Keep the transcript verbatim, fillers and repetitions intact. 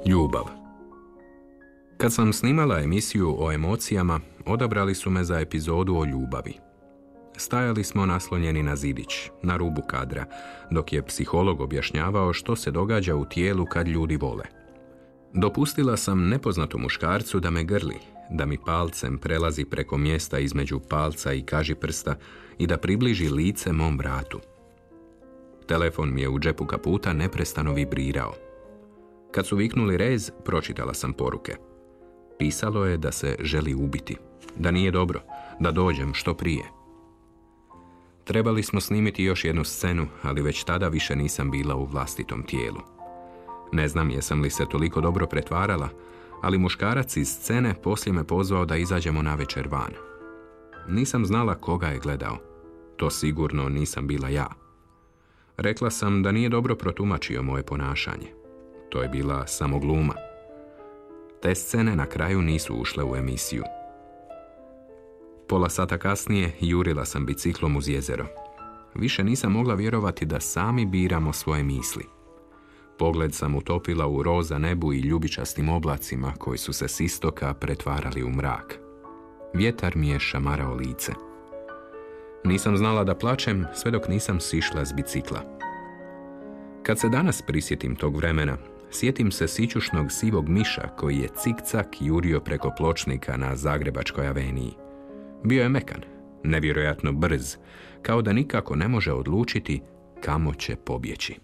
Ljubav. Kad sam snimala emisiju o emocijama, odabrali su me za epizodu o ljubavi. Stajali smo naslonjeni na zidić, na rubu kadra, dok je psiholog objašnjavao što se događa u tijelu kad ljudi vole. Dopustila sam nepoznatom muškarcu da me grli, da mi palcem prelazi preko mjesta između palca i kažiprsta i da približi lice mom vratu. Telefon mi je u džepu kaputa neprestano vibrirao. Kad su viknuli rez, pročitala sam poruke. Pisalo je da se želi ubiti, da nije dobro, da dođem što prije. Trebali smo snimiti još jednu scenu, ali već tada više nisam bila u vlastitom tijelu. Ne znam jesam li se toliko dobro pretvarala, ali muškarac iz scene poslije me pozvao da izađemo navečer van. Nisam znala koga je gledao. To sigurno nisam bila ja. Rekla sam da nije dobro protumačio moje ponašanje. To je bila samo gluma. Te scene na kraju nisu ušle u emisiju. Pola sata kasnije jurila sam biciklom uz jezero. Više nisam mogla vjerovati da sami biramo svoje misli. Pogled sam utopila u roza nebu i ljubičastim oblacima koji su se s istoka pretvarali u mrak. Vjetar mi je šamarao lice. Nisam znala da plačem sve dok nisam sišla s bicikla. Kad se danas prisjetim tog vremena, sjetim se sićušnog sivog miša koji je cik-cak jurio preko pločnika na Zagrebačkoj aveniji. Bio je mekan, nevjerojatno brz, kao da nikako ne može odlučiti kamo će pobjeći.